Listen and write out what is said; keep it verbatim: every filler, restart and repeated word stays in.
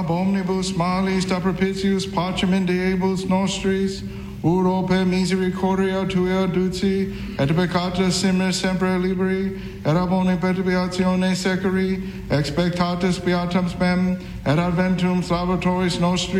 ab omnibus malis da propitius pacem in diebus nostris, uro per misericordia tua duci, et peccata simmer sempre liberi, et ab omni perturbiatione seceri, expectatis beatum spem, et adventum salvatoris nostri,